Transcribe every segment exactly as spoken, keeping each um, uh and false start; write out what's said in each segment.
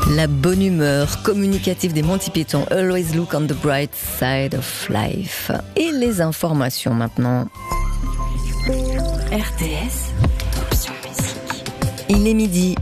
La bonne humeur communicative des Monty Python, Always Look on the Bright Side of Life. Et les informations maintenant. R T S, option musique. Il est midi.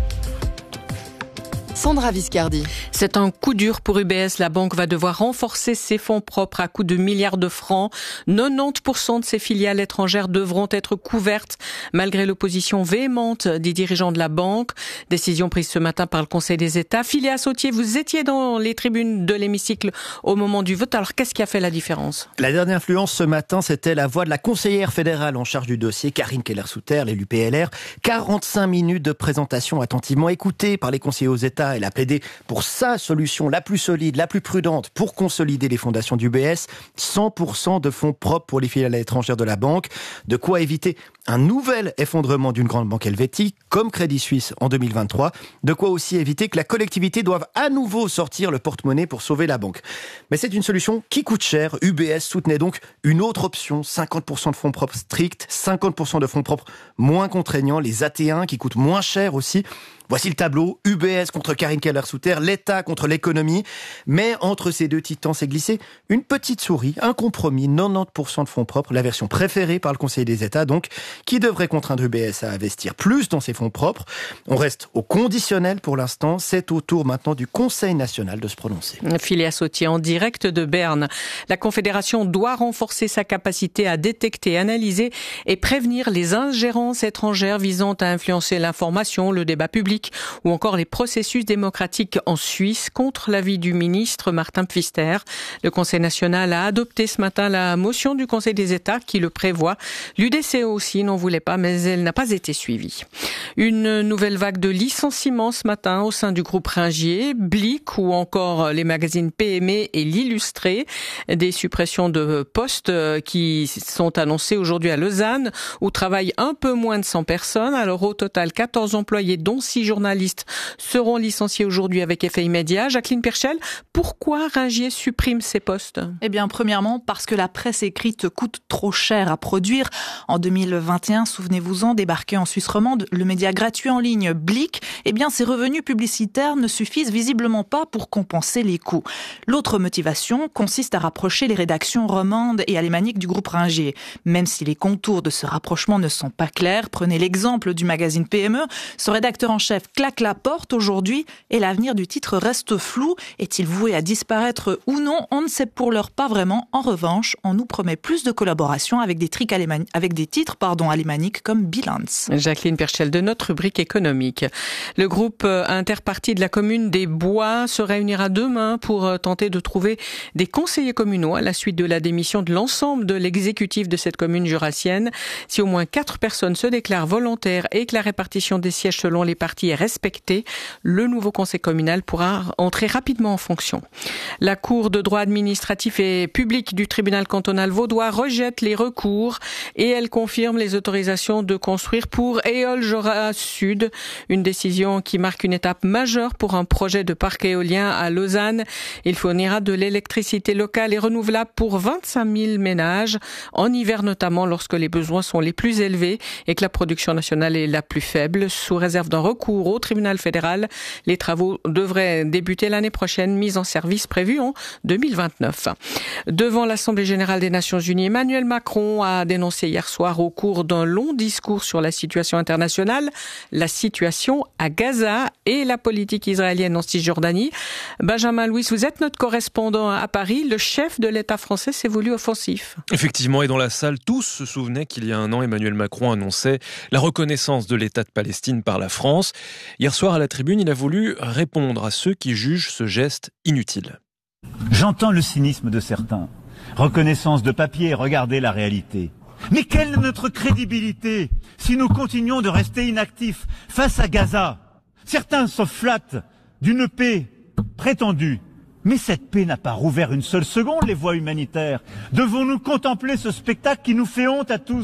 Sandra Viscardi. C'est un coup dur pour U B S. La banque va devoir renforcer ses fonds propres à coût de milliards de francs. quatre-vingt-dix pour cent de ses filiales étrangères devront être couvertes malgré l'opposition véhémente des dirigeants de la banque. Décision prise ce matin par le Conseil des États. Philéa Sautier, vous étiez dans les tribunes de l'hémicycle au moment du vote. Alors qu'est-ce qui a fait la différence ? La dernière influence ce matin, c'était la voix de la conseillère fédérale en charge du dossier, Karine Keller-Souter, l'élu P L R. quarante-cinq minutes de présentation attentivement écoutées par les conseillers aux États. Elle a plaidé pour sa solution la plus solide, la plus prudente pour consolider les fondations du U B S. cent pour cent de fonds propres pour les filiales étrangères de la banque. De quoi éviter un nouvel effondrement d'une grande banque helvétique, comme Crédit Suisse en deux mille vingt-trois. De quoi aussi éviter que la collectivité doive à nouveau sortir le porte-monnaie pour sauver la banque. Mais c'est une solution qui coûte cher. U B S soutenait donc une autre option, cinquante pour cent de fonds propres stricts, cinquante pour cent de fonds propres moins contraignants, les A T un qui coûtent moins cher aussi. Voici le tableau, U B S contre Karine Keller-Souter, l'État contre l'économie. Mais entre ces deux titans s'est glissé une petite souris, un compromis, quatre-vingt-dix pour cent de fonds propres, la version préférée par le Conseil des États, donc, qui devrait contraindre U B S à investir plus dans ses fonds propres. On reste au conditionnel pour l'instant. C'est au tour maintenant du Conseil national de se prononcer. Philéa Sautier en direct de Berne. La Confédération doit renforcer sa capacité à détecter, analyser et prévenir les ingérences étrangères visant à influencer l'information, le débat public ou encore les processus démocratiques en Suisse, contre l'avis du ministre Martin Pfister. Le Conseil national a adopté ce matin la motion du Conseil des États qui le prévoit. L'U D C O aussi n'en voulait pas, mais elle n'a pas été suivie. Une nouvelle vague de licenciements ce matin au sein du groupe Ringier, Blick ou encore les magazines P M E et l'Illustré. Des suppressions de postes qui sont annoncées aujourd'hui à Lausanne, où travaillent un peu moins de cent personnes. Alors au total, quatorze employés, dont six journalistes, seront licenciés aujourd'hui avec effet immédiat. Jacqueline Perchel, pourquoi Ringier supprime ces postes ? Eh bien, premièrement, parce que la presse écrite coûte trop cher à produire. En deux mille vingt et un, souvenez-vous-en, débarqué en Suisse romande, le média gratuit en ligne Blick, eh bien, ses revenus publicitaires ne suffisent visiblement pas pour compenser les coûts. L'autre motivation consiste à rapprocher les rédactions romandes et alémaniques du groupe Ringier. Même si les contours de ce rapprochement ne sont pas clairs, prenez l'exemple du magazine P M E, ce rédacteur en chef claque la porte aujourd'hui et l'avenir du titre reste flou. Est-il voué à disparaître ou non ? On ne sait pour l'heure pas vraiment. En revanche, on nous promet plus de collaboration avec des, trics alémani- avec des titres pardon, alémaniques comme Bilance. Jacqueline Perchel de notre rubrique économique. Le groupe interparti de la commune des Bois se réunira demain pour tenter de trouver des conseillers communaux à la suite de la démission de l'ensemble de l'exécutif de cette commune jurassienne. Si au moins quatre personnes se déclarent volontaires et que la répartition des sièges selon les partis est respectée, le nouveau conseil communal pourra entrer rapidement en fonction. La Cour de droit administratif et public du tribunal cantonal vaudois rejette les recours et elle confirme les autorisations de construire pour Éole-Jura Sud, une décision qui marque une étape majeure pour un projet de parc éolien à Lausanne. Il fournira de l'électricité locale et renouvelable pour vingt-cinq mille ménages, en hiver notamment lorsque les besoins sont les plus élevés et que la production nationale est la plus faible. Sous réserve d'un recours au tribunal fédéral, les travaux devraient débuter l'année prochaine, mise en service prévue en deux mille vingt-neuf. Devant l'Assemblée générale des Nations unies, Emmanuel Macron a dénoncé hier soir au cours d'un long discours sur la situation internationale, la situation à Gaza et la politique israélienne en Cisjordanie. Benjamin Louis, vous êtes notre correspondant à Paris. Le chef de l'État français s'est voulu offensif. Effectivement, et dans la salle, tous se souvenaient qu'il y a un an, Emmanuel Macron annonçait la reconnaissance de l'État de Palestine par la France. Hier soir, à la tribune, il a voulu répondre à ceux qui jugent ce geste inutile. J'entends le cynisme de certains. Reconnaissance de papier, regardez la réalité. Mais quelle est notre crédibilité si nous continuons de rester inactifs face à Gaza ? Certains se flattent d'une paix prétendue. Mais cette paix n'a pas rouvert une seule seconde les voies humanitaires. Devons-nous contempler ce spectacle qui nous fait honte à tous ?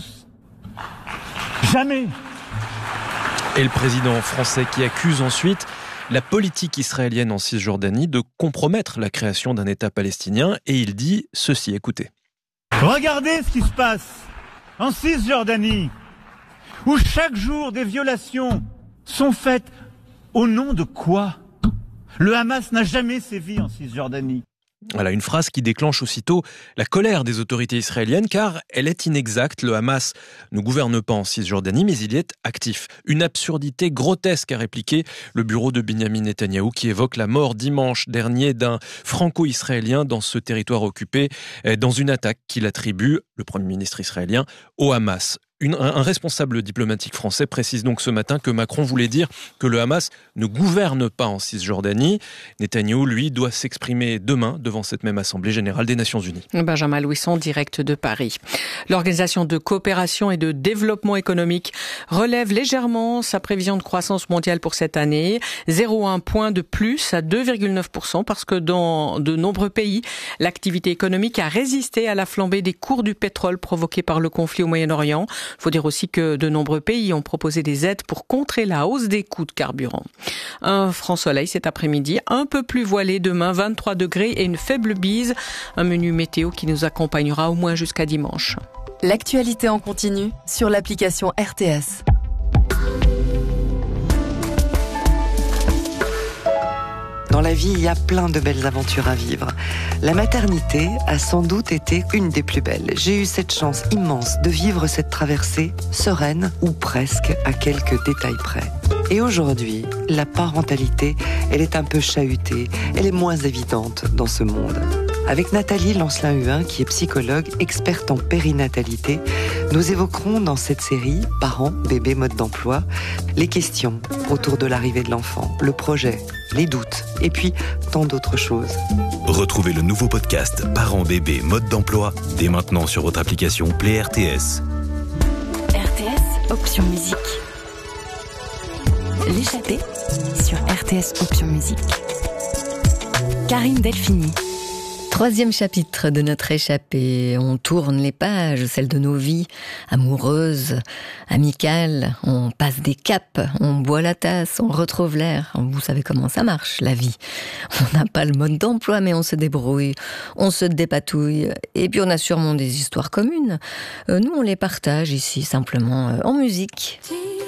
Jamais. Et le président français qui accuse ensuite la politique israélienne en Cisjordanie de compromettre la création d'un État palestinien. Et il dit ceci, écoutez. Regardez ce qui se passe en Cisjordanie, où chaque jour des violations sont faites au nom de quoi ? Le Hamas n'a jamais sévi en Cisjordanie. Voilà, une phrase qui déclenche aussitôt la colère des autorités israéliennes car elle est inexacte. Le Hamas ne gouverne pas en Cisjordanie, mais il y est actif. Une absurdité grotesque, a répliqué le bureau de Benyamin Netanyahou qui évoque la mort dimanche dernier d'un franco-israélien dans ce territoire occupé dans une attaque qu'il attribue, le Premier ministre israélien, au Hamas. Une, un, un responsable diplomatique français précise donc ce matin que Macron voulait dire que le Hamas ne gouverne pas en Cisjordanie. Netanyahou, lui, doit s'exprimer demain devant cette même Assemblée générale des Nations Unies. Benjamin Louisson, direct de Paris. L'Organisation de coopération et de développement économique relève légèrement sa prévision de croissance mondiale pour cette année. zéro virgule un point de plus à deux virgule neuf pour cent parce que dans de nombreux pays, l'activité économique a résisté à la flambée des cours du pétrole provoquée par le conflit au Moyen-Orient. Il faut dire aussi que de nombreux pays ont proposé des aides pour contrer la hausse des coûts de carburant. Un franc soleil cet après-midi, un peu plus voilé demain, vingt-trois degrés et une faible bise. Un menu météo qui nous accompagnera au moins jusqu'à dimanche. L'actualité en continu sur l'application R T S. Dans la vie, il y a plein de belles aventures à vivre. La maternité a sans doute été une des plus belles. J'ai eu cette chance immense de vivre cette traversée sereine ou presque à quelques détails près. Et aujourd'hui, la parentalité, elle est un peu chahutée, elle est moins évidente dans ce monde. Avec Nathalie Lancelin-Huin, qui est psychologue, experte en périnatalité, nous évoquerons dans cette série « Parents, bébés, mode d'emploi » les questions autour de l'arrivée de l'enfant, le projet, les doutes, et puis tant d'autres choses. Retrouvez le nouveau podcast « Parents, bébés, mode d'emploi » dès maintenant sur votre application Play R T S. R T S, option musique. L'échappée sur R T S, option musique. Karine Delphini. Troisième chapitre de notre échappée. On tourne les pages, celles de nos vies, amoureuses, amicales. On passe des caps, on boit la tasse, on retrouve l'air. Vous savez comment ça marche, la vie. On n'a pas le mode d'emploi, mais on se débrouille, on se dépatouille. Et puis on a sûrement des histoires communes. Nous, on les partage ici, simplement en musique.